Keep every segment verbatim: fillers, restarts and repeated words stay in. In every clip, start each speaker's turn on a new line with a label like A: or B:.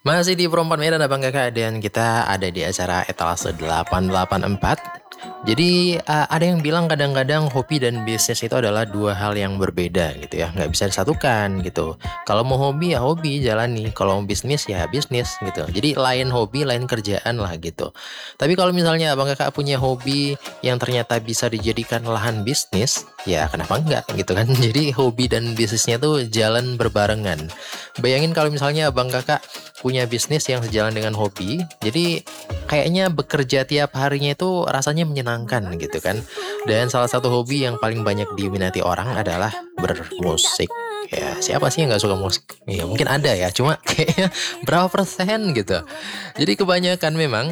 A: Masih di Perempuan Medan Abang Kakak dan kita ada di acara Etalase delapan delapan empat. Jadi uh, ada yang bilang kadang-kadang hobi dan bisnis itu adalah dua hal yang berbeda gitu ya, nggak bisa disatukan gitu. Kalau mau hobi ya hobi jalani, kalau mau bisnis ya bisnis gitu. Jadi lain hobi lain kerjaan lah gitu. Tapi kalau misalnya Abang Kakak punya hobi yang ternyata bisa dijadikan lahan bisnis, ya kenapa enggak gitu kan? Jadi hobi dan bisnisnya tuh jalan berbarengan. Bayangin kalau misalnya Abang Kakak punya bisnis yang sejalan dengan hobi, jadi kayaknya bekerja tiap harinya itu rasanya menyenangkan gitu kan. Dan salah satu hobi yang paling banyak diminati orang adalah bermusik. Ya, siapa sih yang nggak suka musik? Ya, mungkin ada ya, cuma kayaknya berapa persen gitu. Jadi kebanyakan memang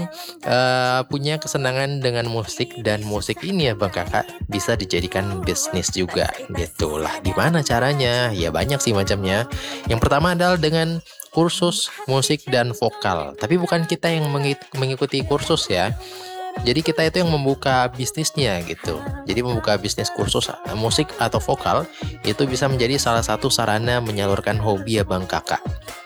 A: eh, punya kesenangan dengan musik dan musik ini ya Bang Kakak bisa dijadikan bisnis juga gitu lah. Gimana caranya? Ya banyak sih macamnya. Yang pertama adalah dengan kursus musik dan vokal. Tapi bukan kita yang mengikuti kursus ya. Jadi kita itu yang membuka bisnisnya gitu. Jadi membuka bisnis kursus eh, musik atau vokal itu bisa menjadi salah satu sarana menyalurkan hobi ya Bang Kakak.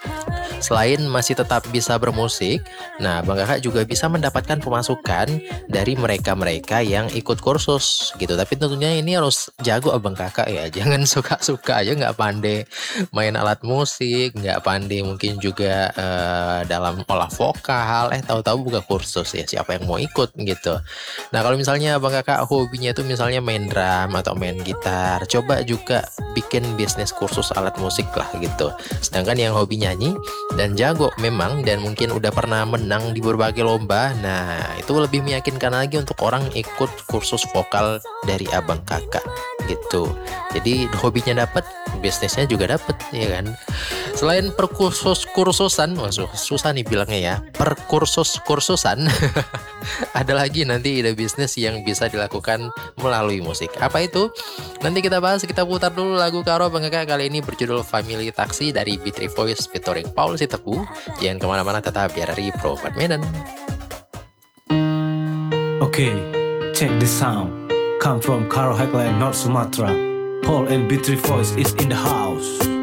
A: Selain masih tetap bisa bermusik, nah Bang Kakak juga bisa mendapatkan pemasukan dari mereka-mereka yang ikut kursus gitu. Tapi tentunya ini harus jago Abang Kakak ya, jangan suka-suka aja nggak pandai main alat musik, nggak pandai mungkin juga eh, dalam olah vokal, eh tahu-tahu buka kursus ya siapa yang mau ikut gitu. Nah kalau misalnya Abang Kakak hobinya itu misalnya main drum atau main gitar, coba juga bikin bisnis kursus alat musik lah gitu. Sedangkan yang hobi nyanyi dan jago memang dan mungkin udah pernah menang di berbagai lomba. Nah, itu lebih meyakinkan lagi untuk orang ikut kursus vokal dari Abang Kakak gitu. Jadi hobinya dapat, bisnisnya juga dapat ya kan. Selain perkursus kursusan, wah, susah nih bilangnya ya. Perkursus kursusan ada lagi nanti ide bisnis yang bisa dilakukan melalui musik. Apa itu? Nanti kita bahas, kita putar dulu lagu Karo Bang Kakak kali ini berjudul Family Taxi dari B tiga Voice featuring Paul Sitepu. Jangan kemana-mana, tetap biar dari Pro Medan.
B: Okay, check the sound. Come from Karo Highland, North Sumatra. Paul and B three Voice is in the house.